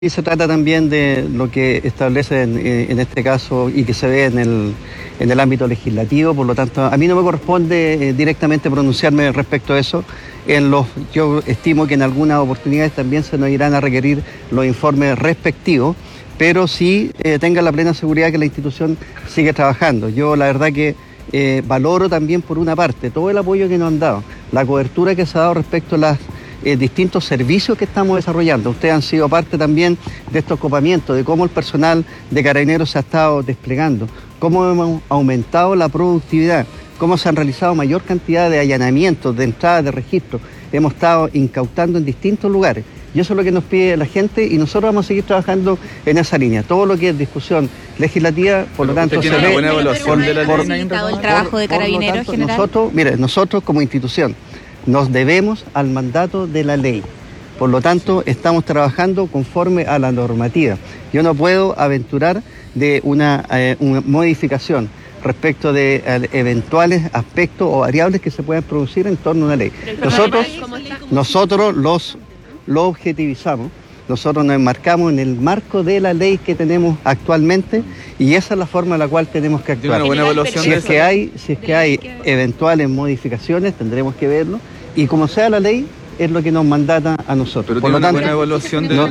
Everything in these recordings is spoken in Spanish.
Y se trata también de lo que establece en este caso y que se ve en el ámbito legislativo. Por lo tanto, a mí no me corresponde directamente pronunciarme respecto a eso. Yo estimo que en algunas oportunidades también se nos irán a requerir los informes respectivos, pero sí tengan la plena seguridad que la institución sigue trabajando. Yo la verdad que valoro también por una parte todo el apoyo que nos han dado, la cobertura que se ha dado respecto a las distintos servicios que estamos desarrollando. Ustedes han sido parte también de estos copamientos, de cómo el personal de Carabineros se ha estado desplegando, cómo hemos aumentado la productividad, cómo se han realizado mayor cantidad de allanamientos, de entradas, de registros. Hemos estado incautando en distintos lugares. Y eso es lo que nos pide la gente y nosotros vamos a seguir trabajando en esa línea. Todo lo que es discusión legislativa, por lo tanto, se ve por el trabajo de Carabineros general. Nosotros como institución nos debemos al mandato de la ley. Por lo tanto, estamos trabajando conforme a la normativa. Yo no puedo aventurar de una modificación respecto de eventuales aspectos o variables que se puedan producir en torno a una ley. Nosotros lo objetivizamos, nosotros nos enmarcamos en el marco de la ley que tenemos actualmente y esa es la forma en la cual tenemos que actuar. Si es que hay eventuales modificaciones, tendremos que verlo y como sea la ley, es lo que nos mandata a nosotros. Pero por lo tanto, buena evaluación de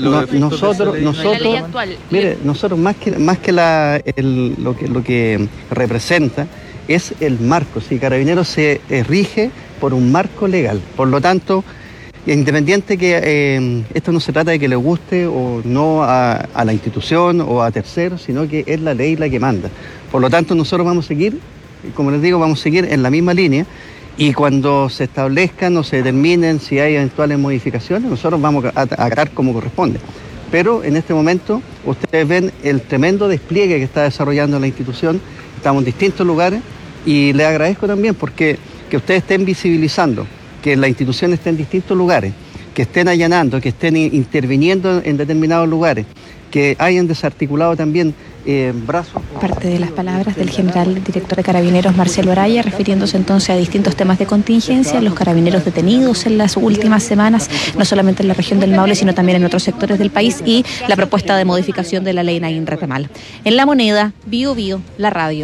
nosotros más que lo que representa es el marco. Si Carabineros se rige por un marco legal, por lo tanto, independiente que esto no se trata de que le guste o no a la institución o a terceros, sino que es la ley la que manda. Por lo tanto, nosotros vamos a seguir, como les digo, vamos a seguir en la misma línea. Y cuando se establezcan o se determinen si hay eventuales modificaciones, nosotros vamos a acatar como corresponde. Pero en este momento ustedes ven el tremendo despliegue que está desarrollando la institución, estamos en distintos lugares y les agradezco también porque que ustedes estén visibilizando, que la institución esté en distintos lugares, que estén allanando, que estén interviniendo en determinados lugares, que hayan desarticulado también brazos. Parte de las palabras del general director de Carabineros, Marcelo Araya, refiriéndose entonces a distintos temas de contingencia, los carabineros detenidos en las últimas semanas, no solamente en la región del Maule, sino también en otros sectores del país, y la propuesta de modificación de la ley Nain Retemal. En La Moneda, Bio Bio, la radio.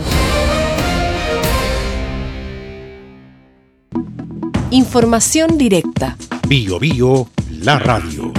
Información directa. Bio Bio, la radio.